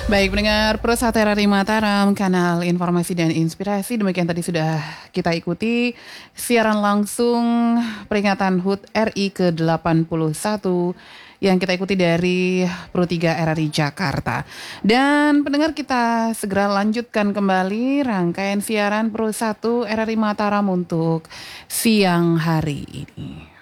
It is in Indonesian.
Baik, pendengar Pro Satera Mataram, kanal informasi dan inspirasi. Demikian tadi sudah kita ikuti siaran langsung peringatan HUT RI ke-81 yang kita ikuti dari Pro 3 RRI Jakarta. Dan pendengar, kita segera lanjutkan kembali rangkaian siaran Pro 1 RRI Mataram untuk siang hari ini.